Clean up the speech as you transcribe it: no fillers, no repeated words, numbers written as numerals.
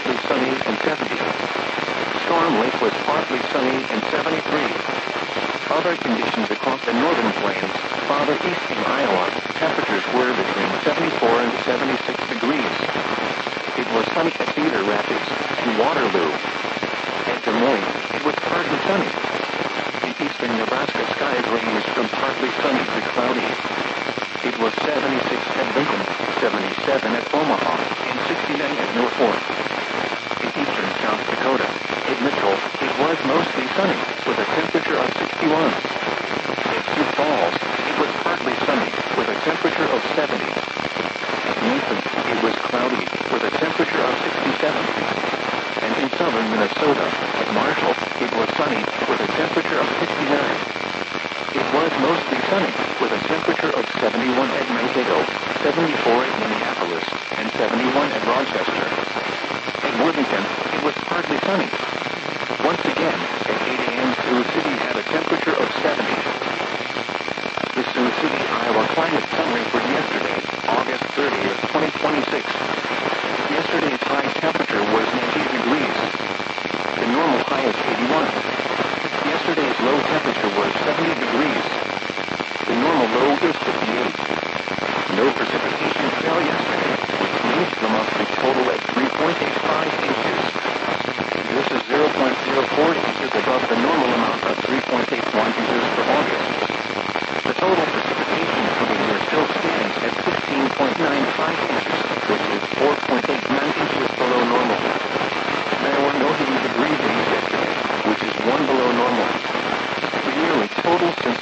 partly sunny and 70. Storm Lake was partly sunny and 73. Other conditions across the northern plains, farther east in Iowa, temperatures were between 74 and 76 degrees. It was sunny at Cedar Rapids and Waterloo. At Des Moines, it was partly sunny. In eastern Nebraska, skies ranged from partly sunny to cloudy. It was 76 at Lincoln, 77 at Omaha, and 69 at Norfolk. In eastern South Dakota, at Mitchell, it was mostly sunny, with a temperature of 61. At Sioux Falls, it was partly sunny, with a temperature of 70. At Nathan, it was cloudy, with a temperature of 67. And in southern Minnesota, at Marshall, it was sunny, with a temperature of 69. It was mostly sunny, with a temperature of 71 at Mankato, 74 at Minneapolis, and 71 at Rochester. At Worthington, it was partly sunny. Once again, at 8 a.m. Sioux City had a temperature of 70. The Sioux City, Iowa climate summary for yesterday, August 30th, 2026. Yesterday's high temperature was 90 degrees. The normal high is 81. Yesterday's low temperature was 70 degrees. The normal low is 58. No precipitation fell yesterday, which means the monthly total at 3.85 inches. This is 0.04 inches above the normal amount of 3.81 inches for August. The total precipitation for the year still stands at 16.95 inches, which is 4.89 inches below normal. There were no heavy debris days yesterday, which is 1 below normal. The yearly total since